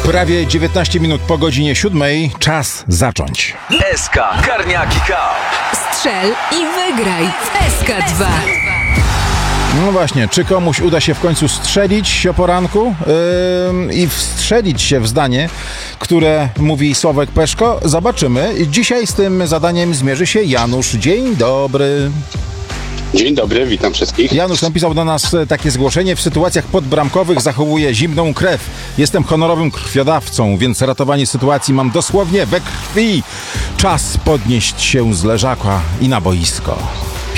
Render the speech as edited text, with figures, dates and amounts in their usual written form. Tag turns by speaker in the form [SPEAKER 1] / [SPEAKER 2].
[SPEAKER 1] Prawie 19 minut po godzinie 7. Czas zacząć.
[SPEAKER 2] SK Karniaki Cup.
[SPEAKER 3] Strzel i wygraj w SK2.
[SPEAKER 1] No właśnie, czy komuś uda się w końcu strzelić o poranku i wstrzelić się w zdanie, które mówi Sławek Peszko? Zobaczymy. Dzisiaj z tym zadaniem zmierzy się Janusz. Dzień dobry.
[SPEAKER 4] Dzień dobry, witam wszystkich.
[SPEAKER 1] Janusz napisał do nas takie zgłoszenie. W sytuacjach podbramkowych zachowuję zimną krew. Jestem honorowym krwiodawcą, więc ratowanie sytuacji mam dosłownie we krwi. Czas podnieść się z leżaka i na boisko.